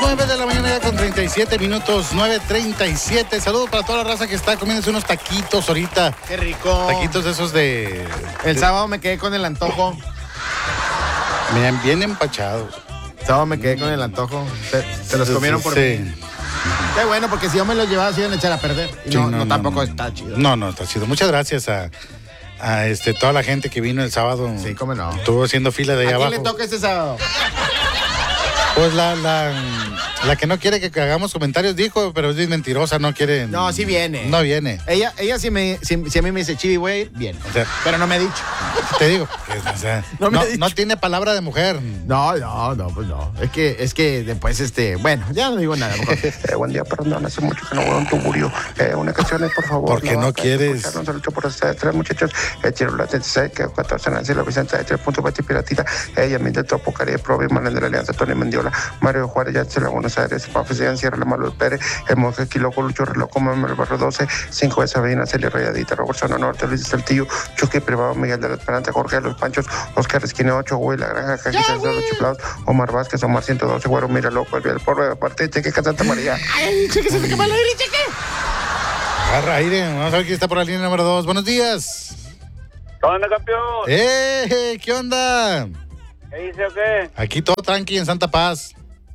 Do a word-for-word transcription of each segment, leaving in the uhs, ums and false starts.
nueve de la mañana ya con treinta y siete minutos, nueve treinta y siete. Saludos para toda la raza que está comiéndose unos taquitos ahorita. ¡Qué rico! Taquitos esos de... El de, sábado me quedé con el antojo. Miren, bien empachados. El sábado me quedé con el antojo. Se, se los comieron por sí. mí. Qué bueno, porque si yo me los llevaba se iban a echar a perder. Y Sí, no, no, no, no, tampoco no. está chido. No, no, está chido. Muchas gracias a, a este, toda la gente que vino el sábado. Sí, cómo no. Estuvo haciendo fila de ¿A allá quién abajo. le toca este sábado? Pues la, la, la que no quiere que hagamos comentarios dijo, pero es bien mentirosa, no quiere. No, sí viene. No viene. Ella, ella si, me, si, si a mí me dice, Chivi, voy a ir, bien. O sea, pero no me ha dicho. te digo, que, o sea, No me no, ha dicho. no tiene palabra de mujer. No, no, no, pues no. Es que, es que después, este, bueno, ya no digo nada. Mejor. Eh, buen día, perdón, hace mucho que no voy a un tuburio. Eh, una canción, por favor. Porque no quieres. Un saludo por ustedes tres muchachos. Eh, Chiro Blas, seis, que catorce, Nancy, la Vicente, de tres punto veinte, Piratita. Ella, mi del Topo, Cari, Provi, Manuel de la Alianza, Tony Mendiola, Mario Juárez, Yatzel, Buenos Aires, Papi, Cierra, La Malo, Pérez, El Monje, Quiloco, Lucho, Reloj, Comeme, El Barrio doce, cinco de Sabina, Celia Rayadita, Roberto Norte, Luis Saltillo, Chucky Privado, Miguel de la Esperanza, Jorge de los Panchos, Oscar Esquina ocho, Güey, La Granja, Cajitas de los Chiflados, Omar Vázquez, Omar ciento doce, Güero, Mira Loco, El Vial Porro, aparte, Cheque, Santa María. Ay, cheque, se me quema el aire, cheque. Agarra aire, vamos a ver quién está por la línea número dos. Buenos días. ¿Qué onda, campeón? ¡Eh! ¿Qué onda? ¿Qué dice o qué? Aquí todo tranqui en Santa Paz.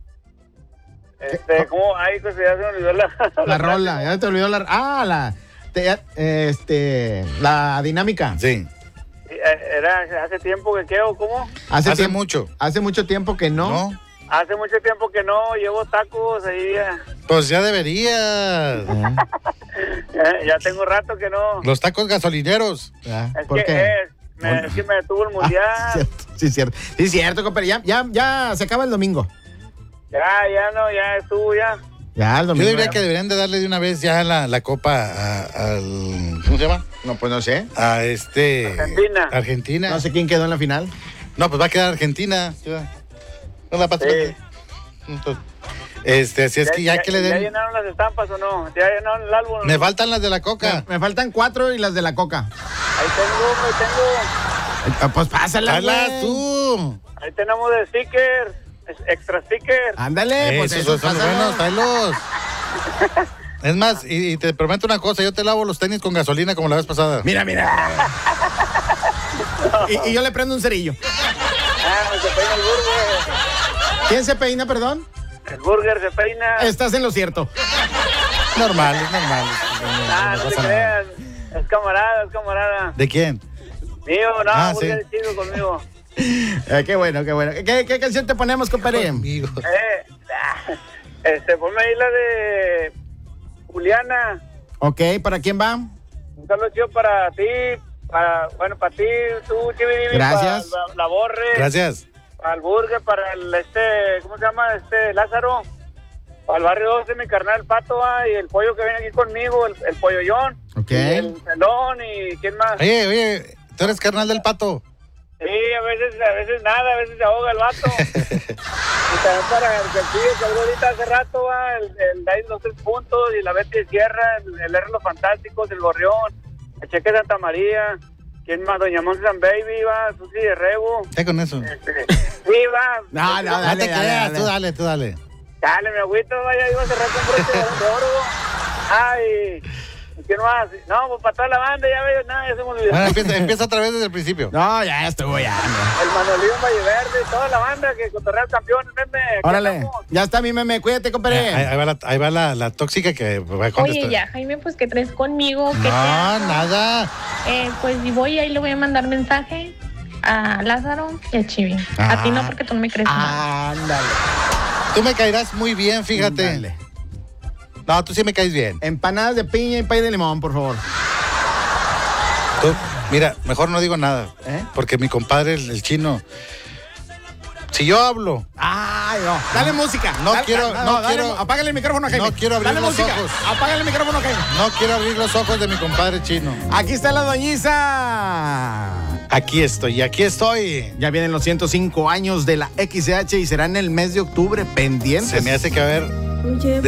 Este, ¿cómo? Ay, pues ya se me olvidó la... La rola, ya te olvidó la... Ah, la... te- este... La dinámica. Sí. Era hace tiempo que qué o cómo? Hace, Hace tiempo- mucho. Hace mucho tiempo que no. ¿No? Hace mucho tiempo que no llevo tacos ahí. Ya, Pues ya deberías. ya, ya tengo rato que no. Los tacos gasolineros. Ah, Es ¿por que qué? es, me, es que me detuvo el mundial. Ah, cierto, sí, cierto. Sí, cierto, compadre. Ya, ya, ya se acaba el domingo. Ya, ya no, ya estuvo ya. Ya, el Yo domingo. diría ya. que deberían de darle de una vez ya la, la copa a- al... ¿Cómo se llama? No, pues no sé. A este... Argentina. Argentina. No sé quién quedó en la final. No, pues va a quedar Argentina. No la pasa. Sí. Este, así es que ya que le ¿Ya den... llenaron las estampas o no? ¿Ya llenaron el álbum? Me faltan las de la coca. Me, me faltan cuatro y las de la coca. Ahí tengo, ahí tengo. Ah, Pues pásalas, ¡Hala güey. tú! Ahí tenemos de stickers, es- extra stickers. Ándale, pues Esos esos son pásalos. buenos, tráelos. Es más, y, y te prometo una cosa, yo te lavo los tenis con gasolina como la vez pasada. Mira, mira. y, y yo le prendo un cerillo. Ah, se peina el burger. ¿Quién se peina, perdón? El burger se peina. Estás en lo cierto. Normal, es normal. Ah, No no te pasa nada. creas. Es camarada, es camarada. ¿De quién? Mío, no, Ah, burger sí. es chido conmigo. Eh, qué bueno, qué bueno. ¿Qué, qué canción te ponemos, compadre? Conmigo. Eh, ah, este, ponme ahí la de Juliana. Ok, ¿para quién va? Un saludo chido para ti, para, bueno, para ti, tú, Chividivi, Gracias. para la, la Borre, Gracias. para el burger, para el, este, ¿cómo se llama? Este, Lázaro, para el barrio doce, mi carnal Pato, ah, y el pollo que viene aquí conmigo, el, el pollollón, Ok. y el pelón, y ¿quién más? Oye, oye, tú eres carnal del Pato. Sí, a veces, a veces nada, a veces se ahoga el vato. Y también para el sencillo que habló ahorita hace rato, va, el, el Dais los tres puntos, y la Betty de Sierra, el, el R Los Fantásticos, el Gorrión, el Cheque Santa María, ¿quién más? Doña Monsan Baby, va, Susi de Rebo. Ya con eso. Este, sí, va. No, no, No dale, te dale, creas, dale. tú dale, tú dale. Dale, mi agüito, vaya, iba a cerrar con broche de oro. Ay, ¿y quién más? No, pues para toda la banda, ya veo, nada, ya se me olvidó. Bueno, empieza, empieza otra vez desde el principio. No, ya estuvo, ya. no. El Manolín Valle Verde, toda la banda que cotorrea el campeón, meme. aquí Órale, andamos. ya está mi meme, cuídate, Ahí, compadre. ahí va, la, ahí va la, la tóxica que va a contestar. Oye, ya, Jaime, pues, ¿qué traes conmigo? ¿Qué te No, hago? nada. Eh, pues, y voy, ahí le voy a mandar mensaje a Lázaro y a Chivi. A ti no, porque tú no me crees nada. Ándale. Tú me caerás muy bien, fíjate. Ándale. No, tú sí me caes bien. Empanadas de piña y pay de limón, por favor. Tú, mira, mejor no digo nada. ¿Eh? Porque mi compadre, el, el chino, si yo hablo, Ay, no. Dale música. No Dale- quiero- dale- no dale- quiero- Apágale el micrófono a Jaime. no quiero abrir Dale los música. ojos. Apágale el micrófono a Jaime. no quiero abrir los ojos de mi compadre chino. Aquí está la doñiza. Aquí estoy, aquí estoy. Ya vienen los ciento cinco años de la X C H y será en el mes de octubre. Pendientes. Se me hace que a ver.